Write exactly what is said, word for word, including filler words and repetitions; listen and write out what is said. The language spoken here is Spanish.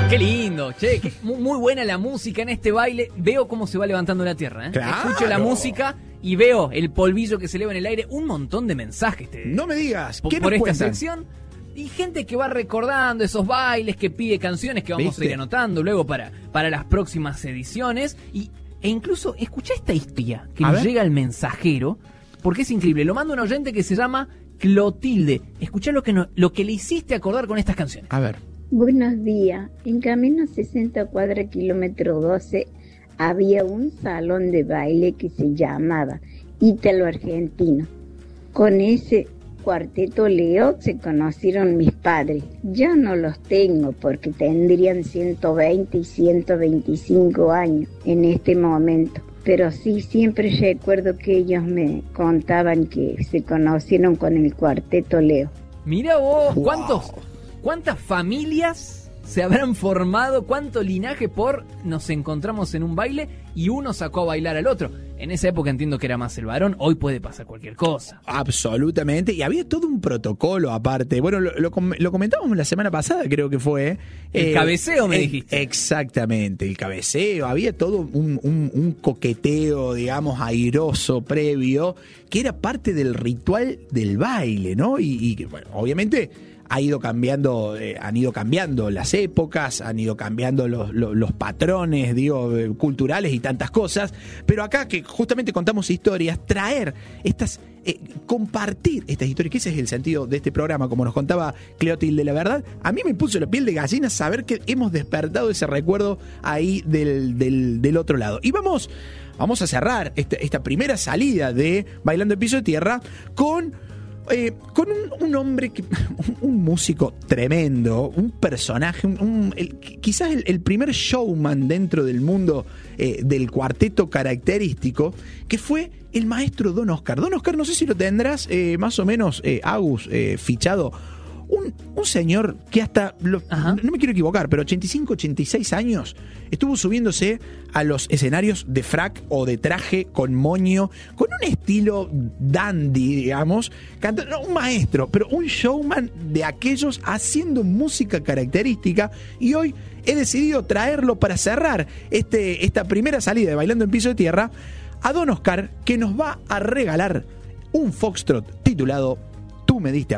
Qué lindo, che, qué, muy buena la música en este baile. Veo cómo se va levantando la tierra, ¿eh? Claro. Escucho la música y veo el polvillo que se eleva en el aire. Un montón de mensajes te, No me digas, por, ¿qué por nos esta cuentan? sección. Y gente que va recordando esos bailes, que pide canciones que vamos ¿Viste? a ir anotando luego para, para las próximas ediciones. Y, e incluso, escuchá esta historia que A nos ver. llega al mensajero, porque es increíble. Lo manda un oyente que se llama Clotilde. Escuchá lo que, no, lo que le hiciste acordar con estas canciones. A ver. Buenos días. En Camino sesenta cuadra kilómetro doce había un salón de baile que se llamaba Ítalo Argentino. Con ese cuarteto Leo se conocieron mis padres. Yo no los tengo porque tendrían ciento veinte y ciento veinticinco años en este momento. Pero sí, siempre recuerdo que ellos me contaban que se conocieron con el cuarteto Leo. Mira vos, Wow. ¿cuántos, ¿cuántas familias se habrán formado? ¿Cuánto linaje por nos encontramos en un baile y uno sacó a bailar al otro? En esa época entiendo que era más el varón, hoy puede pasar cualquier cosa. Absolutamente, y había todo un protocolo aparte. Bueno, lo, lo, com- lo comentábamos la semana pasada, creo que fue. El cabeceo, me eh, dijiste. Exactamente, el cabeceo. Había todo un, un, un coqueteo, digamos, airoso previo, que era parte del ritual del baile, ¿no? Y, y que, bueno, obviamente ha ido cambiando, eh, han ido cambiando las épocas, han ido cambiando los, los, los patrones, digo, eh, culturales y tantas cosas, pero acá que justamente contamos historias, traer estas, eh, compartir estas historias, que ese es el sentido de este programa, como nos contaba Clotilde, la verdad, a mí me puso la piel de gallina saber que hemos despertado ese recuerdo ahí del, del, del otro lado. Y vamos, vamos a cerrar esta, esta primera salida de Bailando en Piso de Tierra con... Eh, con un, un hombre, que, un, un músico tremendo, un personaje, un, un, el, quizás el, el primer showman dentro del mundo eh, del cuarteto característico, que fue el maestro Don Oscar. Don Oscar, no sé si lo tendrás eh, más o menos, eh, Agus, eh, fichado. Un, un señor que hasta, lo, no me quiero equivocar, pero ochenta y cinco, ochenta y seis años, estuvo subiéndose a los escenarios de frac o de traje con moño, con un estilo dandy, digamos, cantando, no un maestro, pero un showman de aquellos haciendo música característica, y hoy he decidido traerlo para cerrar este, esta primera salida de Bailando en Piso de Tierra a Don Oscar, que nos va a regalar un foxtrot titulado Tú me diste amor.